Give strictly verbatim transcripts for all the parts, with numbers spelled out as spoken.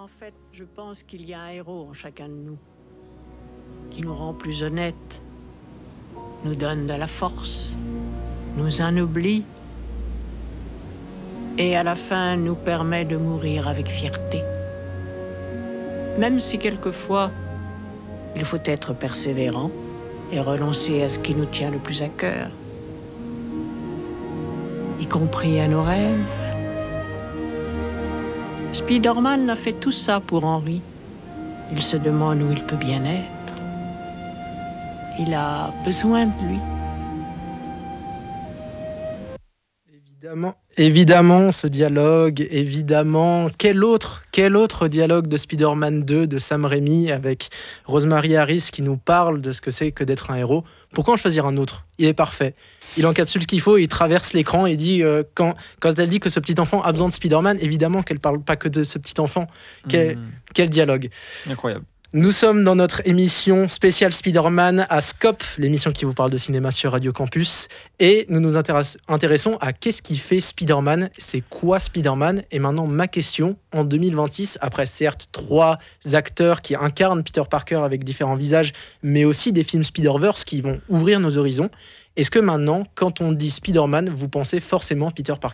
En fait, je pense qu'il y a un héros en chacun de nous, qui nous rend plus honnêtes, nous donne de la force, nous anoblit, et à la fin nous permet de mourir avec fierté. Même si quelquefois, il faut être persévérant et renoncer à ce qui nous tient le plus à cœur, y compris à nos rêves. Spider-Man a fait tout ça pour Henry. Il se demande où il peut bien être. Il a besoin de lui. Évidemment, évidemment, ce dialogue, évidemment. Quel autre, quel autre dialogue de Spider-Man deux de Sam Raimi avec Rosemary Harris qui nous parle de ce que c'est que d'être un héros. Pourquoi en choisir un autre ? Il est parfait. Il encapsule ce qu'il faut, il traverse l'écran et dit euh, quand, quand elle dit que ce petit enfant a besoin de Spider-Man, évidemment qu'elle parle pas que de ce petit enfant. Quel, mmh. quel dialogue. Incroyable. Nous sommes dans notre émission spéciale Spider-Man à Scope, l'émission qui vous parle de cinéma sur Radio Campus. Et nous nous intéress- intéressons à qu'est-ce qui fait Spider-Man, c'est quoi Spider-Man ? Et maintenant, ma question, en deux mille vingt-six, après certes trois acteurs qui incarnent Peter Parker avec différents visages, mais aussi des films Spider-Verse qui vont ouvrir nos horizons, est-ce que maintenant, quand on dit Spider-Man, vous pensez forcément Peter Parker ?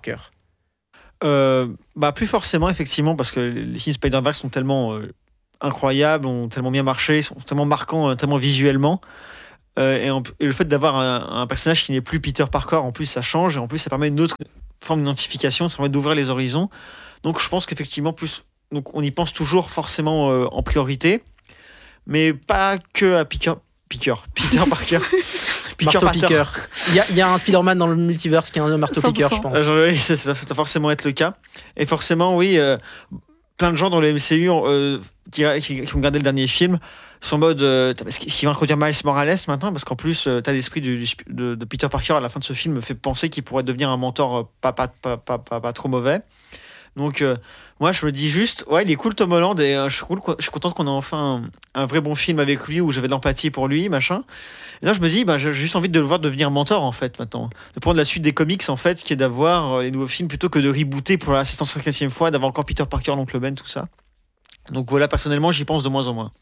euh, bah, Plus forcément, effectivement, parce que les films Spider-Verse sont tellement... Euh... incroyables, ont tellement bien marché, sont tellement marquants, tellement visuellement. Euh, et, en, et le fait d'avoir un, un personnage qui n'est plus Peter Parker, en plus, ça change. Et en plus, ça permet une autre forme d'identification, ça permet d'ouvrir les horizons. Donc, je pense qu'effectivement, plus, donc, on y pense toujours forcément euh, en priorité. Mais pas que à Picker, Picker, Peter Parker. Marteau piqueur. Il y, y a un Spider-Man dans le multiverse qui est un marteau piqueur, je pense. Euh, oui, ça, ça, ça doit forcément être le cas. Et forcément, oui... Euh, plein de gens dans le M C U euh, qui, qui, qui ont regardé le dernier film sont en mode euh, est-ce qu'il va introduire Miles Morales maintenant, parce qu'en plus euh, t'as l'esprit du, du, de, de Peter Parker à la fin de ce film me fait penser qu'il pourrait devenir un mentor euh, pas, pas, pas, pas, pas, pas trop mauvais. Donc euh, moi je me dis juste ouais, il est cool Tom Holland, et euh, je, suis cool, je suis content qu'on ait enfin un, un vrai bon film avec lui où j'avais de l'empathie pour lui, machin. Et là je me dis bah, j'ai juste envie de le voir devenir mentor en fait maintenant, de prendre la suite des comics en fait, qui est d'avoir euh, les nouveaux films plutôt que de rebooter pour la cent cinquantième fois, d'avoir encore Peter Parker, l'oncle Ben, tout ça. Donc voilà, personnellement j'y pense de moins en moins.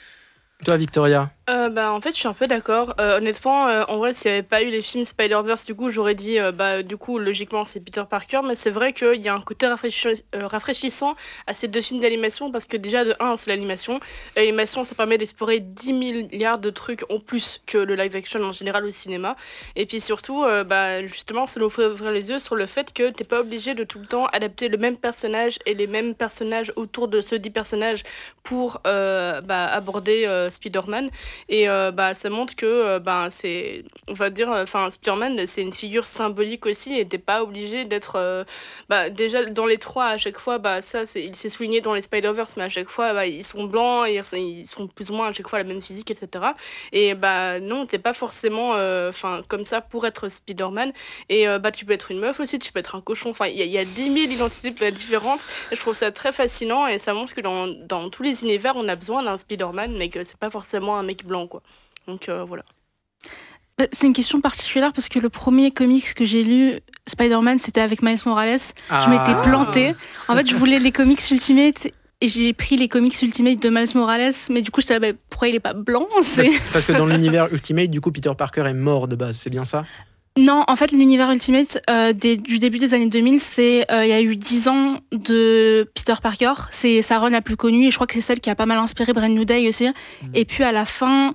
Toi, Victoria? euh, bah, En fait, je suis un peu d'accord. Euh, honnêtement, euh, en vrai, s'il n'y avait pas eu les films Spider-Verse, du coup, j'aurais dit, euh, bah, du coup, logiquement, c'est Peter Parker. Mais c'est vrai qu'il y a un côté rafraîchi- euh, rafraîchissant à ces deux films d'animation, parce que déjà, de un, c'est l'animation. L'animation, ça permet d'explorer dix milliards de trucs en plus que le live-action en général au cinéma. Et puis surtout, euh, bah, justement, ça nous fait ouvrir les yeux sur le fait que t'es pas obligé de tout le temps adapter le même personnage et les mêmes personnages autour de ce dix personnages pour euh, bah, aborder euh, Spider-Man. Et euh, bah, ça montre que euh, bah, c'est, on va dire, enfin, Spider-Man, c'est une figure symbolique aussi, et t'es pas obligé d'être euh, bah, déjà dans les trois à chaque fois, bah, ça c'est, il s'est souligné dans les Spider-Verse, mais à chaque fois bah, ils sont blancs, et ils sont plus ou moins à chaque fois la même physique, etc. Et bah non, t'es pas forcément enfin euh, comme ça pour être Spider-Man. Et euh, bah tu peux être une meuf aussi, tu peux être un cochon, enfin il y, y a dix mille identités différentes, et je trouve ça très fascinant, et ça montre que dans, dans tous les univers on a besoin d'un Spider-Man, mais que c'est pas forcément un mec blanc, quoi. Donc euh, voilà. C'est une question particulière parce que le premier comics que j'ai lu, Spider-Man, c'était avec Miles Morales. Ah. Je m'étais plantée. En fait, je voulais les comics Ultimate et j'ai pris les comics Ultimate de Miles Morales, mais du coup, je savais bah, pourquoi il est pas blanc. C'est... Parce, parce que dans l'univers Ultimate, du coup, Peter Parker est mort de base, c'est bien ça ? Non, en fait, l'univers Ultimate, euh, des, du début des années deux mille, c'est il euh, y a eu dix ans de Peter Parker. C'est sa run la plus connue, et je crois que c'est celle qui a pas mal inspiré Brand New Day aussi. Mmh. Et puis à la fin,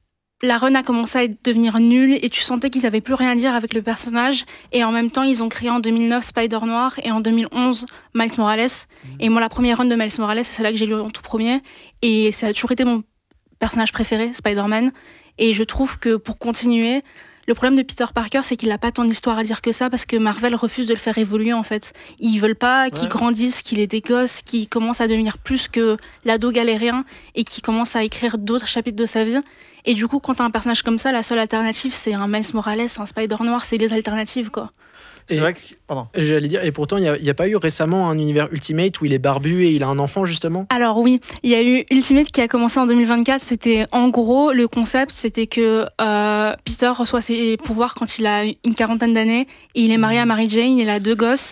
la run a commencé à devenir nulle, et tu sentais qu'ils avaient plus rien à dire avec le personnage. Et en même temps, ils ont créé en deux mille neuf Spider-Noir, et en deux mille onze Miles Morales. Mmh. Et moi, la première run de Miles Morales, c'est celle-là que j'ai lu en tout premier, et ça a toujours été mon personnage préféré, Spider-Man. Et je trouve que pour continuer, le problème de Peter Parker, c'est qu'il n'a pas tant d'histoire à dire que ça, parce que Marvel refuse de le faire évoluer, en fait. Ils veulent pas qu'il ouais. grandisse, qu'il ait des gosses, qu'il commence à devenir plus que l'ado galérien, et qu'il commence à écrire d'autres chapitres de sa vie. Et du coup, quand t'as un personnage comme ça, la seule alternative, c'est un Miles Morales, un Spider-Noir, c'est les alternatives, quoi. C'est et, vrai que... Pardon. J'allais dire, et pourtant, il n'y a, a pas eu récemment un univers Ultimate où il est barbu et il a un enfant, justement ? Alors oui, il y a eu Ultimate qui a commencé en deux mille vingt-quatre. C'était, en gros, le concept, c'était que euh, Peter reçoit ses pouvoirs quand il a une quarantaine d'années, et il est marié à Mary Jane, il a deux gosses,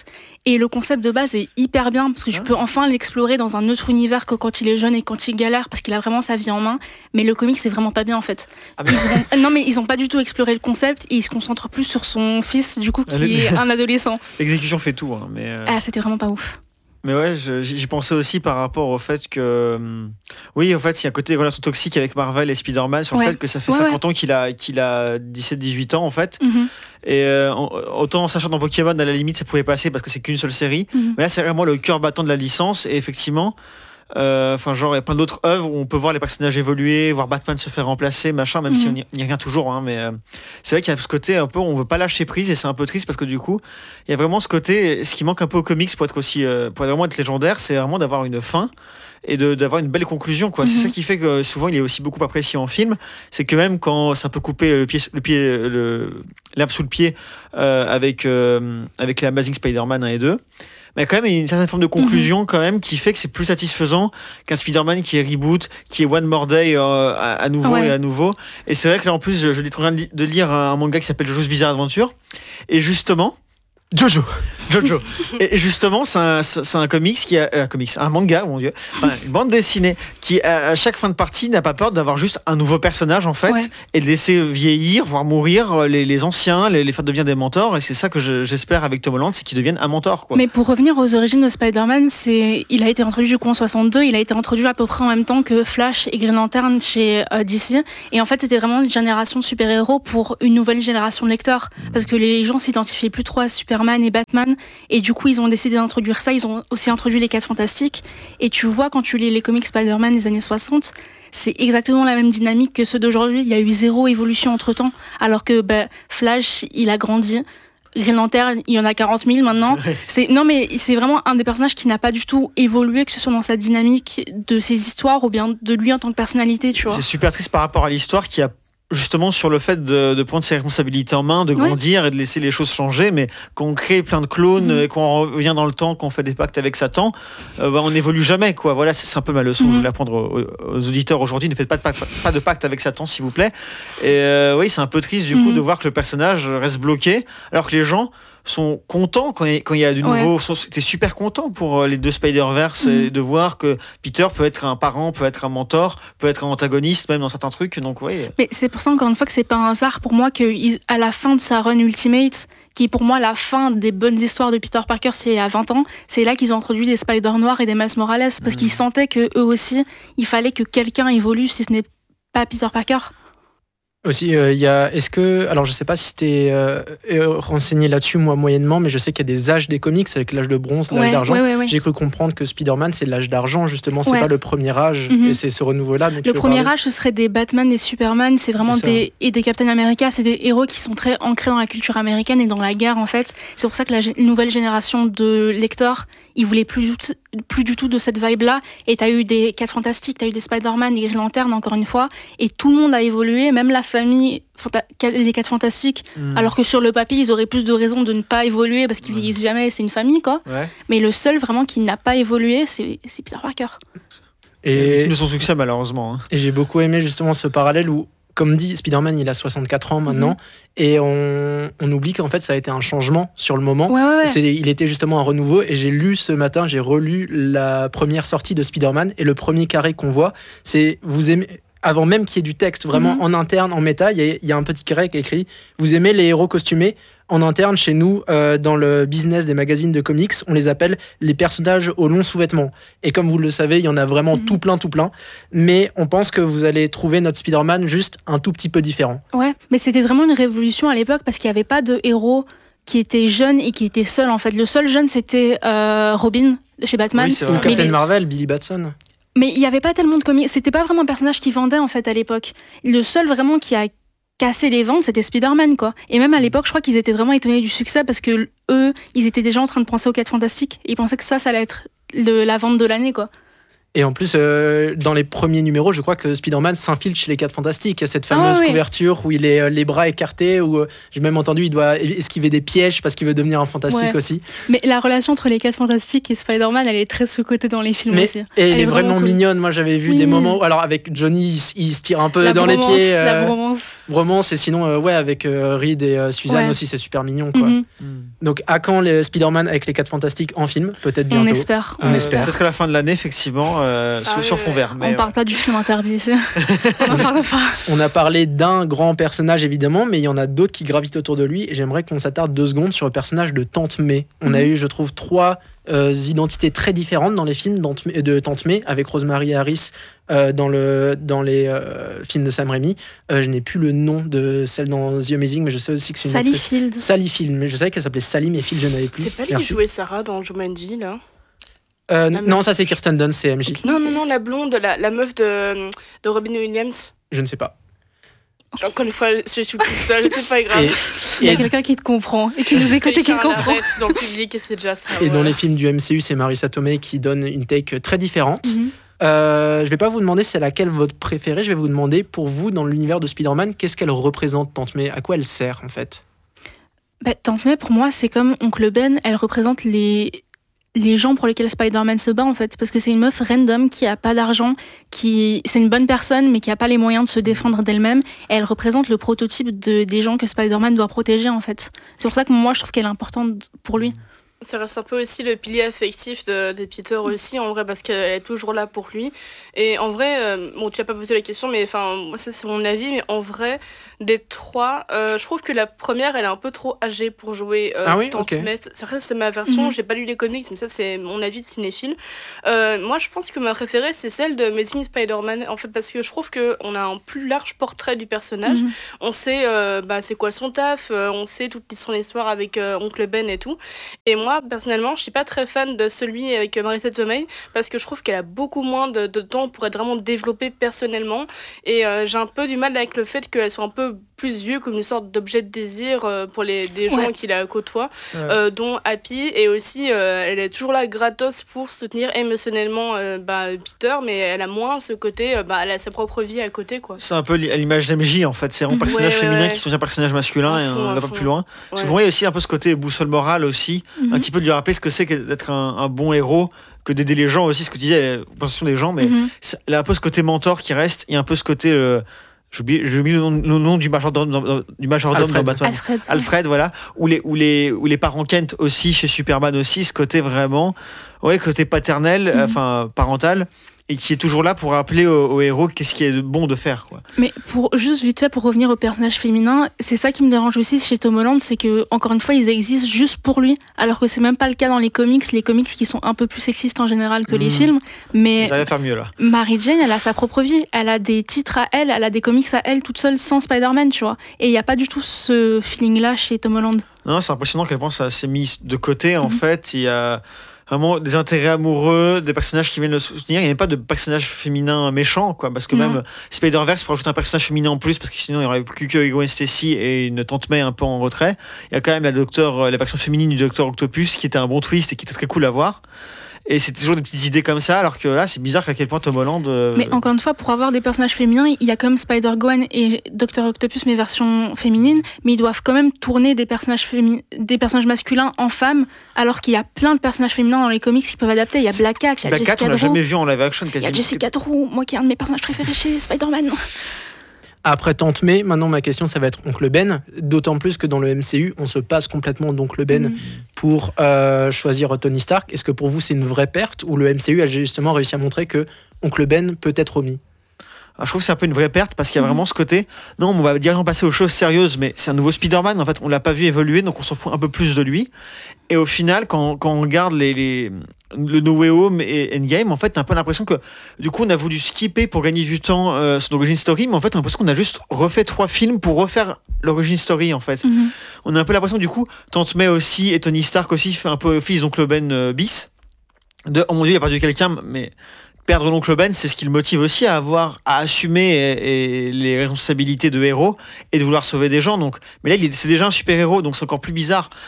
Et le concept de base est hyper bien parce que je Ah. peux enfin l'explorer dans un autre univers que quand il est jeune et quand il galère parce qu'il a vraiment sa vie en main. Mais le comic, c'est vraiment pas bien en fait. Ah, mais- Ils ont- non mais ils ont pas du tout exploré le concept et ils se concentrent plus sur son fils du coup Ah, qui mais- est un adolescent. L'exécution fait tout, hein, mais. euh, Ah c'était vraiment pas ouf. Mais ouais, je- j'y pensais aussi par rapport au fait que. hum, Oui, en fait, il y a un côté relation toxique avec Marvel et Spider-Man sur le Ouais. fait que ça fait Ouais, cinquante ans qu'il a, qu'il a dix-sept dix-huit ans, en fait. Mhm. Et euh, en- autant en sachant dans Pokémon, à la limite, ça pouvait passer parce que c'est qu'une seule série. Mhm. Mais là, c'est vraiment le cœur battant de la licence. Et effectivement, euh, enfin, genre, il y a plein d'autres œuvres où on peut voir les personnages évoluer, voir Batman se faire remplacer, machin, même si Mhm. on y, on y revient toujours. Hein, mais euh, c'est vrai qu'il y a ce côté un peu, on veut pas lâcher prise et c'est un peu triste parce que du coup, il y a vraiment ce côté, ce qui manque un peu aux comics pour être aussi, euh, pour vraiment être légendaire, c'est vraiment d'avoir une fin et de- d'avoir une belle conclusion, quoi. Mhm. C'est ça qui fait que souvent il est aussi beaucoup apprécié en film, c'est que même quand c'est un peu coupé le pied, le pied, le l'herbe sous le pied euh, avec euh, avec les Amazing Spider-Man un et deux. Mais quand même, il y a une certaine forme de conclusion quand même qui fait que c'est plus satisfaisant qu'un Spider-Man qui est reboot, qui est One More Day euh, à, à nouveau Ouais. et à nouveau. Et c'est vrai que là en plus, je, je suis en train de li- de lire un manga qui s'appelle Jojo's Bizarre Adventure. Et justement, Jojo. Jojo. Et et justement, c'est un, c'est un comics qui a, euh, un comics, un manga, mon dieu, enfin, une bande dessinée qui, à, à chaque fin de partie, n'a pas peur d'avoir juste un nouveau personnage en fait, Ouais. et de laisser vieillir, voire mourir euh, les, les anciens, les, les faire devenir des mentors. Et c'est ça que je- j'espère avec Tom Holland, c'est qu'ils deviennent un mentor, quoi. Mais pour revenir aux origines de Spider-Man, c'est il a été introduit du coup en soixante-deux, il a été introduit à peu près en même temps que Flash et Green Lantern chez euh, D C. Et en fait, c'était vraiment une génération de super-héros pour une nouvelle génération de lecteurs. Parce que les gens s'identifiaient plus trop à Superman et Batman. Et du coup, ils ont décidé d'introduire ça. Ils ont aussi introduit les quatre fantastiques. Et tu vois, quand tu lis les comics Spider-Man des années soixante, c'est exactement la même dynamique que ceux d'aujourd'hui. Il y a eu zéro évolution entre-temps. Alors que bah, Flash, il a grandi. Green Lantern, il y en a quarante mille maintenant. C'est, non, mais c'est vraiment un des personnages qui n'a pas du tout évolué, que ce soit dans sa dynamique de ses histoires ou bien de lui en tant que personnalité, tu vois. C'est super triste par rapport à l'histoire qui a justement sur le fait de, de prendre ses responsabilités en main, de Ouais. grandir et de laisser les choses changer, mais quand on crée plein de clones Mhm. et qu'on revient dans le temps, qu'on fait des pactes avec Satan, euh, bah, on n'évolue jamais, quoi. Voilà, c'est c'est un peu ma leçon que je Mhm. voulais apprendre aux, aux auditeurs aujourd'hui. Ne faites pas de pacte, pas de pacte avec Satan, s'il vous plaît. Et euh, oui, c'est un peu triste du coup Mhm. de voir que le personnage reste bloqué, alors que les gens sont contents quand il, quand il y a du Ouais. nouveau. sont- T'es super content pour euh, les deux Spider-Verse Mhm. et de voir que Peter peut être un parent, peut être un mentor, peut être un antagoniste même dans certains trucs. Donc oui. Mais c'est pour ça, encore une fois, que c'est pas un hasard pour moi qu'à la fin de sa run Ultimate, qui est pour moi la fin des bonnes histoires de Peter Parker, c'est il y a vingt ans, c'est là qu'ils ont introduit des Spider noirs et des Miles Morales, parce Mhm. qu'ils sentaient que eux aussi, il fallait que quelqu'un évolue, si ce n'est pas Peter Parker. Aussi, euh, il y a. Est-ce que. Alors, je sais pas si t'es euh, euh, renseigné là-dessus, moi, moyennement, mais je sais qu'il y a des âges des comics avec l'âge de bronze, l'âge Ouais, d'argent. ouais, ouais, ouais. J'ai cru comprendre que Spider-Man, c'est l'âge d'argent, justement. C'est Ouais. pas le premier âge, Mhm. et c'est ce renouveau-là. dont tu Le veux premier parler. âge, ce serait des Batman, des Superman, c'est vraiment C'est ça. des et des Captain America, c'est des héros qui sont très ancrés dans la culture américaine et dans la guerre en fait. C'est pour ça que la gé- nouvelle génération de lecteurs, ils voulaient plus du tout, plus du tout de cette vibe-là. Et t'as eu des Quatre Fantastiques, t'as eu des Spider-Man, des Green Lantern encore une fois, et tout le monde a évolué, même la famille fanta- les Quatre Fantastiques. Mhm. Alors que sur le papier, ils auraient plus de raisons de ne pas évoluer parce qu'ils Ouais. vieillissent jamais, c'est une famille quoi. Ouais. Mais le seul vraiment qui n'a pas évolué, c'est c'est Peter Parker. Et Et, de son succès malheureusement. hein. et j'ai beaucoup aimé justement ce parallèle où, comme dit, Spider-Man, il a soixante-quatre ans maintenant, et on, on oublie qu'en fait, ça a été un changement sur le moment. Ouais ouais ouais. C'est- il était justement un renouveau, et j'ai lu ce matin, j'ai relu la première sortie de Spider-Man, et le premier carré qu'on voit, c'est vous aimez. Avant même qu'il y ait du texte, vraiment Mhm. en interne, en méta, il y, a- il y a un petit carré qui est écrit « Vous aimez les héros costumés ?» En interne, chez nous, euh, dans le business des magazines de comics, on les appelle les personnages aux longs sous-vêtements. Et comme vous le savez, il y en a vraiment Mhm. tout plein, tout plein. Mais on pense que vous allez trouver notre Spider-Man juste un tout petit peu différent. Ouais, mais c'était vraiment une révolution à l'époque parce qu'il n'y avait pas de héros qui étaient jeunes et qui étaient seuls en fait. Le seul jeune c'était euh, Robin chez Batman. Oui, c'est Ou vrai. mais, Captain les- Marvel, Billy Batson. mais il n'y avait pas tellement de comics. C'était pas vraiment un personnage qui vendait en fait à l'époque. Le seul vraiment qui a cassé les ventes c'était Spider-Man quoi. Et même à l'époque je crois qu'ils étaient vraiment étonnés du succès parce que eux ils étaient déjà en train de penser aux quatre fantastiques et ils pensaient que ça ça allait être le- la vente de l'année quoi. Et en plus, euh, dans les premiers numéros, je crois que Spider-Man s'infiltre chez les quatre Fantastiques. Il y a cette fameuse Ah oui. couverture où il est euh, les bras écartés, où euh, j'ai même entendu il doit esquiver des pièges parce qu'il veut devenir un fantastique Ouais. aussi. Mais la relation entre les quatre fantastiques et Spider-Man, elle est très sous-cotée dans les films Mais, aussi. et elle, Elle est est vraiment, vraiment cool. mignonne. Moi, j'avais vu Oui. des moments. Alors, avec Johnny, il, s- il se tire un peu La dans bromance, les pieds. la euh, bromance. bromance. Et sinon, euh, ouais, avec euh, Reed et euh, Suzanne Ouais. aussi, c'est super mignon, quoi. Mhm. Donc, à quand les Spider-Man avec les quatre Fantastiques en film? Peut-être bientôt. On espère. On Euh, espère. Peut-être à la fin de l'année, effectivement, euh, Ah sur, oui, sur ouais. fond vert. Mais, On ouais. parle pas du film interdit ici. On en parle pas. On a parlé d'un grand personnage, évidemment, mais il y en a d'autres qui gravitent autour de lui. Et j'aimerais qu'on s'attarde deux secondes sur le personnage de Tante May. On a Mhm. eu, je trouve, trois euh, identités très différentes dans les films d'Aunt- de Tante May, avec Rosemary Harris euh, dans, le, dans les euh, films de Sam Raimi. Euh, je n'ai plus le nom de celle dans The Amazing, mais je sais aussi que c'est une Sally actrice. Field. Sally Field, mais je savais qu'elle s'appelait Sally, mais Field, je n'avais plus. C'est pas lui qui Merci. jouait Sarah dans Jumanji, là? Euh, La non, meuf. ça c'est Kirsten Dunst, c'est M J. Non, non, non, la blonde, la, la meuf de, de Robin Williams. Je ne sais pas. Encore une fois, je suis toute seule, c'est pas grave. Et, Il y a et- quelqu'un qui te comprend et qui nous écoute et qui Quelqu'un a la comprend. ref dans le public et c'est déjà ça. et dans ouais. les films du M C U, c'est Marissa Tomei qui donne une take très différente. Mhm. Euh, je vais pas vous demander c'est laquelle votre préférée, je vais vous demander pour vous dans l'univers de Spider-Man, qu'est-ce qu'elle représente Tante May, à quoi elle sert en fait? Bah, Tante May, pour moi, c'est comme Oncle Ben. Elle représente les, les gens pour lesquels Spider-Man se bat, en fait. Parce que c'est une meuf random qui a pas d'argent, qui c'est une bonne personne, mais qui a pas les moyens de se défendre d'elle-même. Et elle représente le prototype de, des gens que Spider-Man doit protéger, en fait. C'est pour ça que moi, je trouve qu'elle est importante pour lui. Ça reste un peu aussi le pilier affectif de, de Peter aussi, en vrai, parce qu'elle est toujours là pour lui. Et en vrai, euh, bon, tu n'as pas posé la question, mais enfin, moi, ça c'est mon avis, mais en vrai, des trois, euh, je trouve que la première, elle est un peu trop âgée pour jouer euh, Ah oui, Tante ok. May. Ça reste c'est ma version, Mhm. j'ai pas lu les comics, mais ça c'est mon avis de cinéphile. Euh, moi, je pense que ma préférée, c'est celle de Amazing Spider-Man, en fait, parce que je trouve qu'on a un plus large portrait du personnage. Mhm. On sait euh, bah, c'est quoi son taf, euh, on sait toute son histoire avec euh, Oncle Ben et tout. Et moi, personnellement, je suis pas très fan de celui avec euh, Marissa Tomei parce que je trouve qu'elle a beaucoup moins de, de temps pour être vraiment développée personnellement. Et euh, j'ai un peu du mal avec le fait qu'elle soit un peu plus vue comme une sorte d'objet de désir euh, pour les, les gens Ouais. qui la côtoient, Ouais. euh, dont Happy. Et aussi, euh, elle est toujours là gratos pour soutenir émotionnellement euh, bah, Peter, mais elle a moins ce côté, euh, bah, elle a sa propre vie à côté, quoi. C'est un peu li- à l'image d'M J en fait. C'est un Mhm. personnage Ouais, ouais, féminin ouais. qui soutient un personnage masculin À et fond, on à va pas fond. plus loin. Parce que Ouais. pour moi, il y a aussi un peu ce côté boussole morale aussi. Mhm. Un petit peu de lui rappeler ce que c'est que d'être un, un bon héros, que d'aider les gens aussi, ce que tu disais, la compréhension des gens, mais Mhm. c'est- il y a un peu ce côté mentor qui reste, il y a un peu ce côté. euh, J'oublie j'ai oublié le nom, le nom du majordome dans, dans- du majordome Alfred. dans Batman. Alfred. Alfred, voilà, ou les, ou les, ou les parents Kent aussi, chez Superman aussi, ce côté vraiment, ouais, côté paternel, Mhm. enfin parental, et qui est toujours là pour rappeler au, au héros qu'est-ce qui est bon de faire, quoi. Mais pour juste vite fait pour revenir au personnage féminin, c'est ça qui me dérange aussi chez Tom Holland, c'est que encore une fois ils existent juste pour lui, alors que c'est même pas le cas dans les comics, les comics qui sont un peu plus sexistes en général que les Mhm. films. Mais Ils arrivent à faire mieux là. Mary Jane, elle a sa propre vie, elle a des titres à elle, elle a des comics à elle toute seule sans Spider-Man, tu vois. Et il y a pas du tout ce feeling-là chez Tom Holland. Non, c'est impressionnant à quel point ça s'est mis de côté. En Mhm. fait, il y a vraiment des intérêts amoureux, des personnages qui viennent le soutenir. Il n'y a pas de personnage féminin méchant, quoi. Parce que Non. même Spider-Verse, pour ajouter un personnage féminin en plus, parce que sinon il n'y aurait plus que Gwen Stacy et une Tante May un peu en retrait. Il y a quand même la docteur, la version féminine du Docteur Octopus qui était un bon twist et qui était très cool à voir. Et c'est toujours des petites idées comme ça, alors que là, c'est bizarre à quel point Tom Holland. euh, Mais encore une fois, pour avoir des personnages féminins, il y a comme Spider-Gwen et Docteur Octopus, mais version féminine, mais ils doivent quand même tourner des personnages, fémi- des personnages masculins en femmes, alors qu'il y a plein de personnages féminins dans les comics qui peuvent adapter. Il y a Black Cat, il y a Black Cat, on Jessica l'a Drew. jamais vu en live action Il y a quasiment. Jessica Drew, moi qui est un de mes personnages préférés chez Spider-Man. Après Tante May, maintenant ma question ça va être Oncle Ben, d'autant plus que dans le M C U on se passe complètement d'Oncle Ben Mhm. pour euh, choisir Tony Stark. Est-ce que pour vous c'est une vraie perte ou le M C U a justement réussi à montrer que Oncle Ben peut être omis? Ah, je trouve que c'est un peu une vraie perte parce qu'il y a Mhm. vraiment ce côté. Non, on va directement passer aux choses sérieuses, mais c'est un nouveau Spider-Man. En fait, on l'a pas vu évoluer, donc on s'en fout un peu plus de lui. Et au final, quand, quand on regarde les, les, le No Way Home et Endgame, en fait, t'as un peu l'impression que du coup, on a voulu skipper pour gagner du temps euh, son origin story, mais en fait, on a l'impression qu'on a juste refait trois films pour refaire l'origin story, en fait. Mhm. On a un peu l'impression, du coup, Tante May aussi et Tony Stark aussi fait un peu fils d'Oncle Ben euh, bis. De, oh mon dieu, il a perdu quelqu'un, mais perdre l'oncle Ben, c'est ce qui le motive aussi à avoir, à assumer et, et les responsabilités de héros et de vouloir sauver des gens. Donc, mais là, il est, c'est déjà un super héros, donc c'est encore plus bizarre.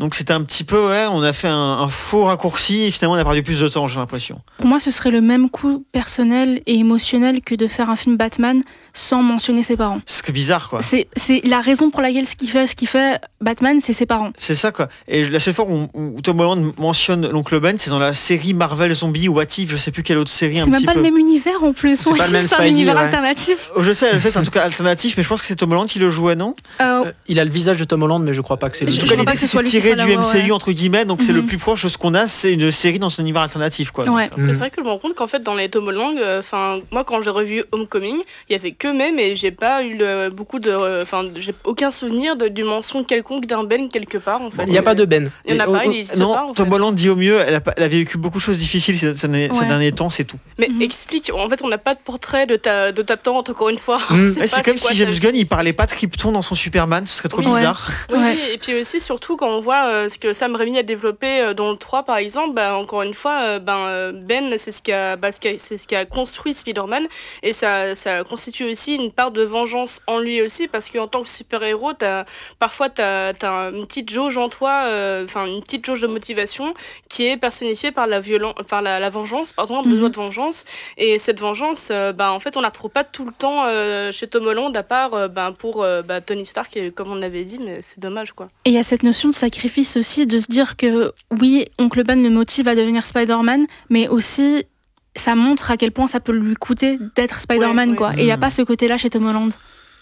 Donc c'était un petit peu, ouais, on a fait un, un faux raccourci et finalement on a perdu plus de temps, j'ai l'impression. Pour moi, ce serait le même coup personnel et émotionnel que de faire un film Batman sans mentionner ses parents. C'est bizarre, quoi. C'est, c'est la raison pour laquelle ce qu'il fait, ce qu'il fait Batman, c'est ses parents. C'est ça, quoi. Et la seule fois où, où Tom Holland mentionne l'oncle Ben, c'est dans la série Marvel Zombie ou What If, je sais plus quelle autre série. C'est un même petit pas peu. le même univers en plus. C'est pas le même c'est un Spidey, univers ouais. alternatif. Oh, je sais, je sais, c'est en tout cas alternatif, mais je pense que c'est Tom Holland qui le jouait, non? Euh, Euh, il a le visage de Tom Holland, mais je crois pas que c'est Je lui. En tout crois cas, pas l'idée, que ce c'est soit de lui qui tirer fait du la M voix, C U, ouais. entre guillemets, donc c'est le Mhm. plus proche de ce qu'on a, c'est une série dans un univers alternatif, quoi. Donc, Ouais. ça. Mais Mhm. c'est vrai que je me rends compte qu'en fait, dans les Tom Holland, enfin, moi, quand j'ai revu Homecoming, il y avait que mais, mais j'ai pas eu le, beaucoup de, enfin, j'ai aucun souvenir de, d'une mention quelconque d'un Ben quelque part, en fait. Il n'y a pas de Ben. Il y en a Et, pas, oh, il existe non, pas, en Tom fait. Holland dit au mieux, elle a, pas- elle a vécu beaucoup de choses difficiles ces, ces derniers- ces Ouais. derniers temps, c'est tout. Mais Mhm. explique, en fait, on n'a pas de portrait de ta, de ta tante, encore une fois. Mhm. On sait Ouais, pas c'est comme quoi si sa James vie. Gunn il parlait pas de Krypton dans son Superman, ce serait trop Oui. bizarre. Oui, Ouais. et puis aussi, surtout, quand on voit euh, ce que Sam Raimi a développé euh, dans le trois, par exemple, bah, encore une fois, euh, ben, euh, Ben, c'est ce, qui a, bah, ce qui a- c'est ce qui a construit Spider-Man, et ça, ça constitue aussi une part de vengeance en lui aussi, parce qu'en tant que super-héros, t'as, parfois, tu as une petite jauge en toi, euh, enfin, une petite jauge de motivation qui est personnifiée par la, violence, par la, la vengeance, pardon, un Mhm. besoin de vengeance, et cette vengeance, euh, bah, en fait, on la retrouve pas tout le temps euh, chez Tom Holland, à part euh, bah, pour euh, bah, Tony Stark, et comme on l'avait dit, mais c'est dommage, quoi. Et il y a cette notion de sacrifice aussi, de se dire que oui, Oncle Ben le motive à devenir Spider-Man, mais aussi ça montre à quel point ça peut lui coûter d'être Spider-Man, Ouais, ouais. quoi. Et il n'y a Mhm. pas ce côté-là chez Tom Holland.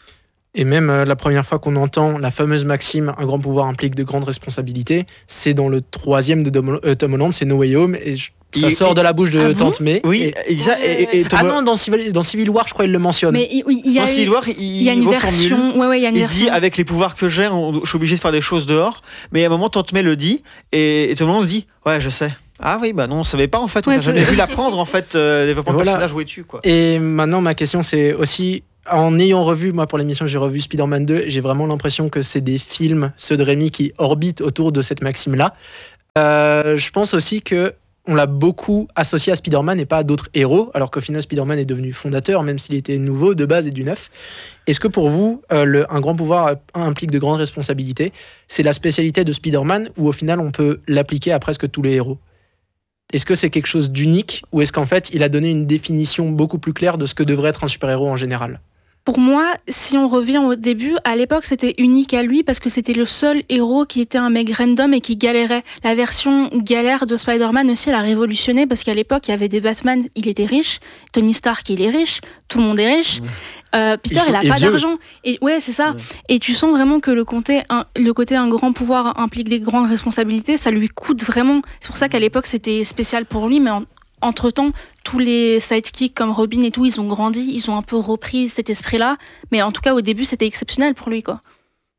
Et même euh, la première fois qu'on entend la fameuse maxime, un grand pouvoir implique de grandes responsabilités, c'est dans le troisième de Dom- euh, Tom Holland, c'est No Way Home, et je- ça Il- sort de la bouche de Ah bon Tante May. Oui, Et- et, ça, Ouais, et, et- et ouais. Tom Ah non, dans Civil, dans Civil War, je crois qu'il le mentionne. Mais il, il y a, dans Civil War, il, il y a une reformule. version. Ouais, ouais, il y a une Il version. dit avec les pouvoirs que j'ai, on- je suis obligé de faire des choses dehors. Mais à un moment, Tante May le dit et, et tout le monde dit ouais, je sais. Ah oui, bah non, on savait pas en fait. On Ouais, n'a jamais c'est- vu l'apprendre en fait. Euh, le développement de Voilà. personnage, où es-tu quoi. Et maintenant, ma question, c'est aussi, en ayant revu, moi pour l'émission, j'ai revu Spider-Man deux, j'ai vraiment l'impression que c'est des films, ceux de Rémi, qui orbitent autour de cette maxime-là. Euh, je pense aussi que on l'a beaucoup associé à Spider-Man et pas à d'autres héros, alors qu'au final, Spider-Man est devenu fondateur, même s'il était nouveau de base et du neuf. Est-ce que pour vous, euh, le, un grand pouvoir implique de grandes responsabilités? C'est la spécialité de Spider-Man, ou au final, on peut l'appliquer à presque tous les héros? Est-ce que c'est quelque chose d'unique, ou est-ce qu'en fait, il a donné une définition beaucoup plus claire de ce que devrait être un super-héros en général? Pour moi, si on revient au début, à l'époque, c'était unique à lui parce que c'était le seul héros qui était un mec random et qui galérait. La version galère de Spider-Man aussi, elle a révolutionné parce qu'à l'époque, il y avait des Batman, il était riche, Tony Stark, il est riche, tout le monde est riche. Euh, Peter, Ils sont- il a et pas vieux. d'argent. Et ouais, c'est ça. Ouais. Et tu sens vraiment que le côté, un, le côté un grand pouvoir implique des grandes responsabilités, ça lui coûte vraiment. C'est pour ça qu'à l'époque, c'était spécial pour lui, mais en, entre-temps, tous les sidekicks comme Robin et tout, ils ont grandi, ils ont un peu repris cet esprit-là. Mais en tout cas, au début, c'était exceptionnel pour lui, quoi.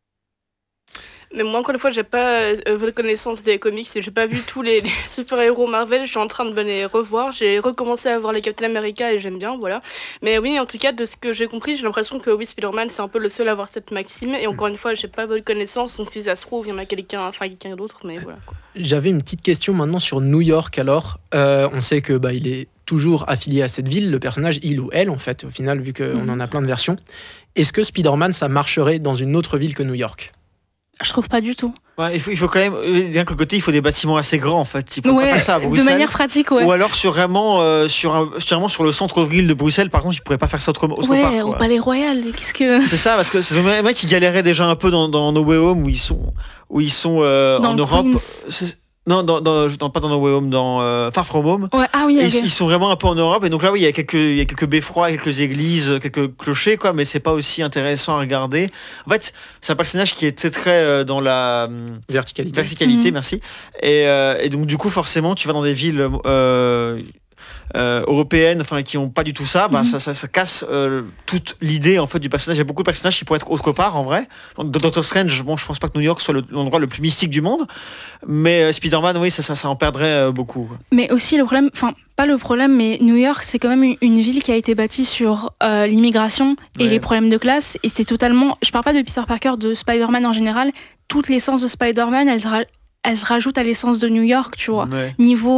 Mais moi, encore une fois, j'ai pas euh, votre connaissance des comics et j'ai pas vu tous les, les super-héros Marvel. Je suis en train de les revoir. J'ai recommencé à voir les Captain America et j'aime bien, voilà. Mais oui, en tout cas, de ce que j'ai compris, j'ai l'impression que oui, Spider-Man, c'est un peu le seul à avoir cette maxime. Et encore une fois, j'ai pas votre connaissance, donc si ça se trouve, il y en a quelqu'un, enfin quelqu'un d'autre, mais voilà. Quoi. J'avais une petite question maintenant sur New York. Alors, Euh, on sait que bah, il est toujours affilié à cette ville, le personnage, il ou elle, en fait, au final, vu qu'on en a plein de versions. Est-ce que Spider-Man, ça marcherait dans une autre ville que New York? Je trouve pas du tout. Ouais, il, faut, il faut quand même, euh, bien que le côté, il faut des bâtiments assez grands en fait. Il faut pas Ouais, faire ça à de Bruxelles. manière pratique, ouais. Ou alors sur vraiment, euh, sur, un, sur vraiment sur le centre-ville de Bruxelles, par contre, il pourrait pas faire ça autrement. autre Ouais, part, au quoi. Palais Royal. Qu'est-ce que. C'est ça, parce que c'est le mec qui galérait déjà un peu dans, dans No Way Home où ils sont, où ils sont euh, Dans en le Europe. Queens. C'est- Non, dans, dans, dans- pas dans No Way Home, dans euh, Far From Home. Ouais, ah oui, Et ok. ils, ils sont vraiment un peu en Europe. Et donc là, oui, il y a quelques, il y a quelques beffrois, quelques églises, quelques clochers, quoi, mais c'est pas aussi intéressant à regarder. En fait, c'est un personnage qui est très, très euh, dans la hum, Verticalité. verticalité, Mhm. merci. Et, euh, et donc, du coup, forcément, tu vas dans des villes euh, euh, européennes, enfin, qui ont pas du tout ça, bah, Mhm. ça, ça, ça casse euh, toute l'idée en fait du personnage. Il y a beaucoup de personnages qui pourraient être autre part, en vrai. Dans Doctor Strange, bon, je pense pas que New York soit le- l'endroit le plus mystique du monde, mais euh, Spider-Man, oui, ça, ça, ça en perdrait euh, beaucoup. Mais aussi le problème, enfin pas le problème, mais New York c'est quand même une, une ville qui a été bâtie sur euh, l'immigration et Ouais. les problèmes de classe. Et c'est totalement, je parle pas de Peter Parker, de Spider-Man en général. Toute l'essence de Spider-Man, elle, se ra- elle se rajoute à l'essence de New York, tu vois. Ouais. Niveau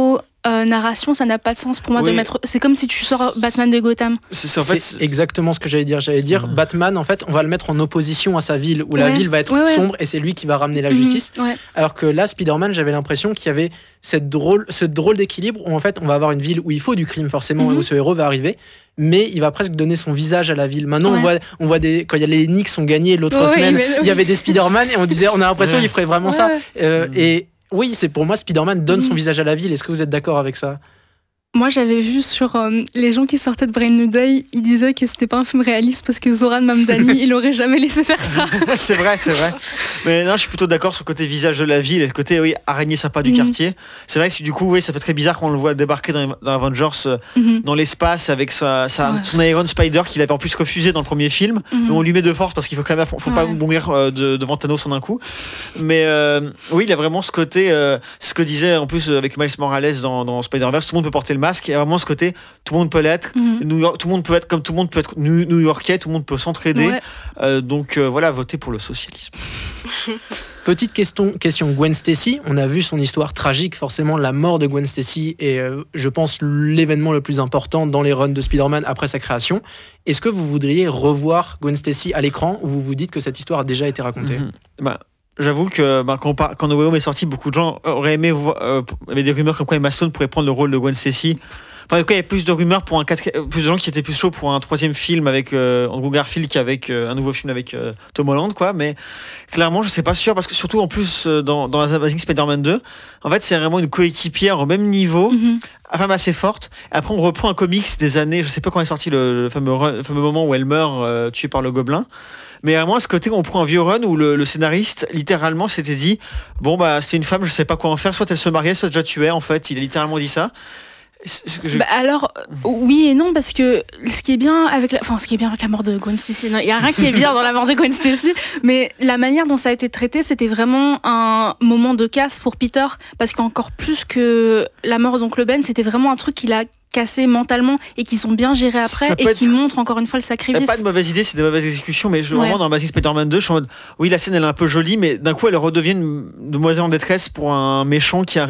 euh, narration, ça n'a pas de sens pour moi Oui. de mettre. C'est comme si tu sors Batman de Gotham. C'est, c'est- en fait, C'est c'est- exactement ce que j'allais dire. J'allais dire, Mhm. Batman, en fait, on va le mettre en opposition à sa ville, où la Ouais. ville va être Ouais, ouais. sombre et c'est lui qui va ramener la Mhm, justice. ouais. Alors que là, Spider-Man, j'avais l'impression qu'il y avait cette drôle, ce drôle d'équilibre où en fait, on va avoir une ville où il faut du crime forcément, Mhm. où ce héros va arriver, mais il va presque donner son visage à la ville. Maintenant, on Ouais. voit, on voit des, quand il y a les Knicks ont gagné l'autre Ouais, semaine, mais- il y avait des Spider-Man et on disait, on a l'impression Ouais. qu'il ferait vraiment Ouais, ça. ouais. Euh, Mhm. Et oui, c'est pour moi, Spider-Man donne son Mhm. visage à la ville. Est-ce que vous êtes d'accord avec ça? Moi, j'avais vu sur euh, les gens qui sortaient de Brand New Day, ils disaient que c'était pas un film réaliste parce que Zoran Mamdani, il aurait jamais laissé faire ça. c'est vrai, c'est vrai. Mais non, je suis plutôt d'accord sur le côté visage de la ville et le côté oui, araignée sympa du Mhm. quartier. C'est vrai que du coup, oui, ça fait très bizarre quand on le voit débarquer dans, dans Avengers euh, Mhm, dans l'espace avec sa, sa- Ouais. son Iron Spider qu'il avait en plus refusé dans le premier film. mhm. Mais on lui met de force parce qu'il faut quand même, faut, faut pas Ouais. mourir euh, de, devant Thanos en un coup. Mais euh, oui, il a vraiment ce côté, euh, ce que disait en plus avec Miles Morales dans, dans Spider-Verse, tout le monde peut porter le masque. Il y a vraiment ce côté, tout le monde peut l'être. Mhm. New York, tout le monde peut être comme tout le monde peut être New- New-Yorkais, tout le monde peut s'entraider. Ouais. Euh, donc euh, voilà, votez pour le socialisme. Petite question, question Gwen Stacy. On a vu son histoire tragique, forcément la mort de Gwen Stacy est, euh, je pense, l'événement le plus important dans les runs de Spider-Man après sa création. Est-ce que vous voudriez revoir Gwen Stacy à l'écran ou vous vous dites que cette histoire a déjà été racontée? Mhm. Bah, j'avoue que bah, quand, on par- quand No Way Home est sorti, beaucoup de gens auraient aimé voir. euh, Il y avait des rumeurs comme quoi Emma Stone pourrait prendre le rôle de Gwen Stacy. Enfin, en tout cas, il y a plus de rumeurs pour un quatri- euh, plus de gens qui étaient plus chauds pour un troisième film avec euh, Andrew Garfield qu'avec euh, un nouveau film avec euh, Tom Holland, quoi. Mais clairement, je sais pas sûr parce que surtout en plus euh, dans dans Amazing Spider-Man deux, en fait, c'est vraiment une coéquipière au même niveau. Mhm. Femme assez forte. Après, on reprend un comics des années, je sais pas quand est sorti le, le fameux, run- le fameux moment où elle meurt euh, tuée par le gobelin. Mais vraiment, à ce côté, on prend un vieux run où le, le scénariste, littéralement, s'était dit bon, bah, c'est une femme, je sais pas quoi en faire, soit elle se mariait, soit je la tuais, en fait. Il a littéralement dit ça. C'est ce que je- Bah alors, euh, oui et non, parce que ce qui est bien avec la, enfin, ce qui est bien avec la mort de Gwen Stacy, il y a rien qui est bien dans la mort de Gwen Stacy, mais la manière dont ça a été traité, c'était vraiment un moment de casse pour Peter, parce qu'encore plus que la mort d'Oncle Ben, c'était vraiment un truc qu'il a cassé mentalement et qui sont bien gérés après Ça peut et être- qui montrent encore une fois le Il n'y sacrifice. a pas de mauvaise idée, c'est des mauvaises exécutions, mais je, Ouais. vraiment dans Amazing Spider-Man deux, je suis en mode oui, la scène elle est un peu jolie, mais d'un coup elle redevient une demoiselle en détresse pour un méchant qui arrive.